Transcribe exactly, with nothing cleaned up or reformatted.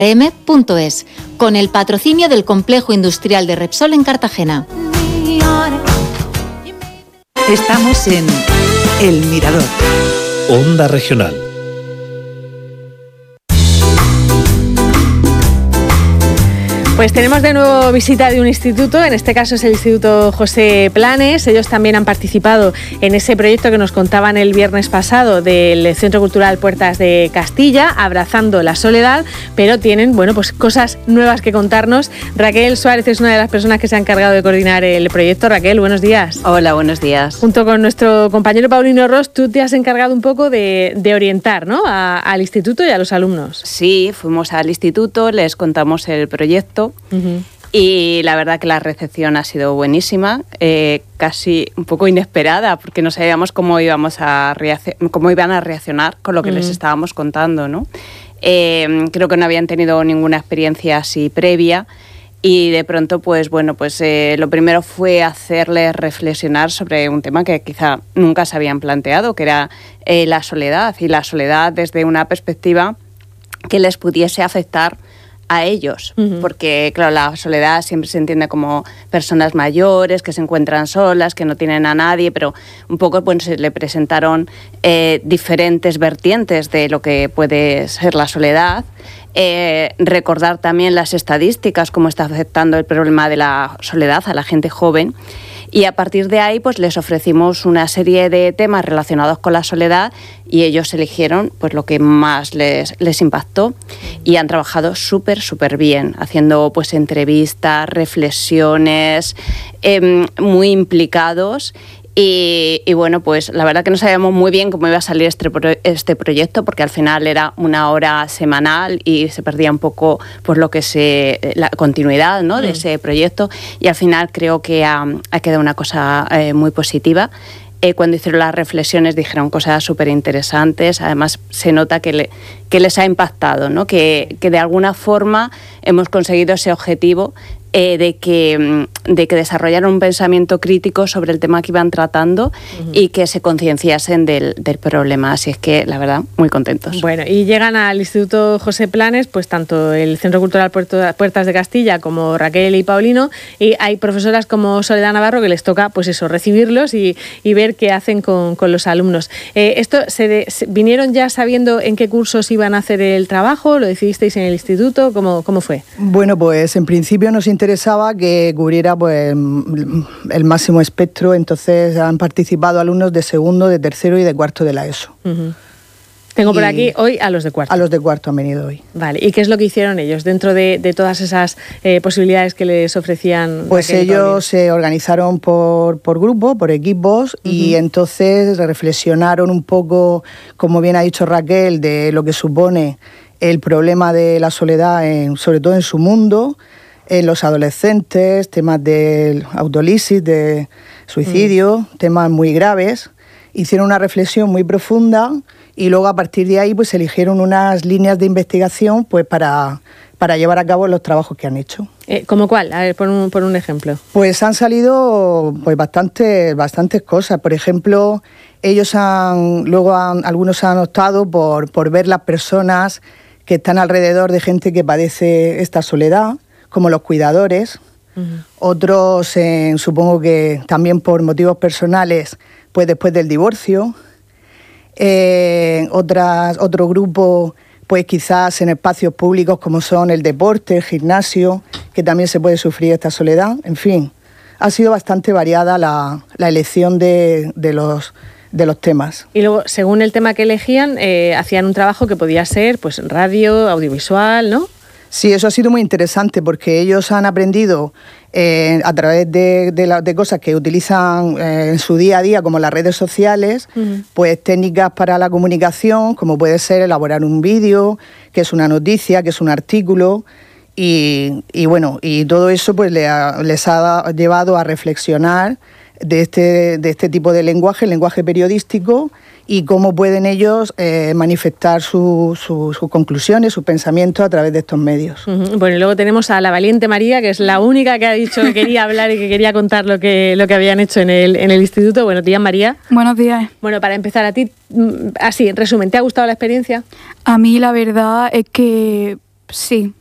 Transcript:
m punto es, con el patrocinio del Complejo Industrial de Repsol en Cartagena. Estamos en El Mirador. Onda Regional. Pues tenemos de nuevo visita de un instituto, en este caso es el Instituto José Planes. Ellos también han participado en ese proyecto que nos contaban el viernes pasado del Centro Cultural Puertas de Castilla, Abrazando la Soledad, pero tienen, bueno, pues cosas nuevas que contarnos. Raquel Suárez es una de las personas que se ha encargado de coordinar el proyecto. Raquel, buenos días. Hola, buenos días. Junto con nuestro compañero Paulino Ros, tú te has encargado un poco de, de orientar, ¿no?, a, al instituto y a los alumnos. Sí, fuimos al instituto, les contamos el proyecto. Uh-huh. Y la verdad que la recepción ha sido buenísima, eh, casi un poco inesperada, porque no sabíamos cómo íbamos a reacc- cómo iban a reaccionar con lo que uh-huh. les estábamos contando, ¿no? Eh, creo que no habían tenido ninguna experiencia así previa y de pronto, pues bueno, pues eh, lo primero fue hacerles reflexionar sobre un tema que quizá nunca se habían planteado, que era eh, la soledad, y la soledad desde una perspectiva que les pudiese afectar a ellos, uh-huh. porque claro, la soledad siempre se entiende como personas mayores que se encuentran solas, que no tienen a nadie, pero un poco bueno, se le presentaron eh, diferentes vertientes de lo que puede ser la soledad. Eh, recordar también las estadísticas, cómo está afectando el problema de la soledad a la gente joven. Y a partir de ahí pues les ofrecimos una serie de temas relacionados con la soledad y ellos eligieron pues lo que más les, les impactó y han trabajado súper, súper bien, haciendo pues entrevistas, reflexiones, eh, muy implicados. Y, y bueno, pues la verdad que no sabíamos muy bien cómo iba a salir este, pro- este proyecto, porque al final era una hora semanal y se perdía un poco pues lo que se la continuidad, ¿no?, mm. de ese proyecto, y al final creo que ha, ha quedado una cosa eh, muy positiva. Eh, cuando hicieron las reflexiones dijeron cosas súper interesantes, además se nota que, le, que les ha impactado, ¿no?, que, que de alguna forma hemos conseguido ese objetivo Eh, de que de que desarrollaran un pensamiento crítico sobre el tema que iban tratando uh-huh. y que se concienciasen del, del problema. Así es que, la verdad, muy contentos. Bueno, y llegan al Instituto José Planes, pues tanto el Centro Cultural Puertas de Castilla como Raquel y Paulino, y hay profesoras como Soledad Navarro que les toca, pues eso, recibirlos y, y ver qué hacen con, con los alumnos. Eh, esto se, de, se vinieron ya sabiendo en qué cursos iban a hacer el trabajo, lo decidisteis en el instituto, ¿cómo, cómo fue? Bueno, pues en principio nos interesaba que cubriera pues el máximo espectro, entonces han participado alumnos de segundo, de tercero y de cuarto de la ESO. Uh-huh. Tengo por aquí hoy a los de cuarto. A los de cuarto han venido hoy. Vale, ¿y qué es lo que hicieron ellos dentro de, de todas esas eh, posibilidades que les ofrecían? Pues ellos se organizaron por, por grupo, por equipos, uh-huh. y entonces reflexionaron un poco, como bien ha dicho Raquel, de lo que supone el problema de la soledad, en, sobre todo en su mundo, en los adolescentes, temas de autolisis, de suicidio, mm. temas muy graves. Hicieron una reflexión muy profunda y luego a partir de ahí pues eligieron unas líneas de investigación pues para, para llevar a cabo los trabajos que han hecho. Eh, ¿Cómo cuál? A ver, por un, por un ejemplo. Pues han salido pues bastantes, bastantes cosas. Por ejemplo, ellos han, luego han, algunos han optado por, por ver las personas que están alrededor de gente que padece esta soledad, como los cuidadores. Uh-huh. Otros, eh, supongo que también por motivos personales, pues después del divorcio. Eh, otras, otro grupo, pues quizás en espacios públicos como son el deporte, el gimnasio, que también se puede sufrir esta soledad. En fin, ha sido bastante variada la, la elección de, de los... de los temas. Y luego, según el tema que elegían, eh, hacían un trabajo que podía ser pues radio, audiovisual, ¿no? Sí, eso ha sido muy interesante porque ellos han aprendido eh, a través de, de, la, de cosas que utilizan eh, en su día a día, como las redes sociales, uh-huh. pues técnicas para la comunicación, como puede ser elaborar un vídeo, que es una noticia, que es un artículo, y, y bueno, y todo eso pues les ha, les ha llevado a reflexionar de este, de este tipo de lenguaje, el lenguaje periodístico, y cómo pueden ellos eh, manifestar su, su, sus conclusiones, sus pensamientos a través de estos medios. Uh-huh. Bueno, y luego tenemos a la valiente María, que es la única que ha dicho que quería hablar y que quería contar lo que, lo que habían hecho en el, en el instituto. Buenos días, María. Buenos días. Bueno, para empezar, a ti, así, en resumen, ¿te ha gustado la experiencia? A mí la verdad es que Sí,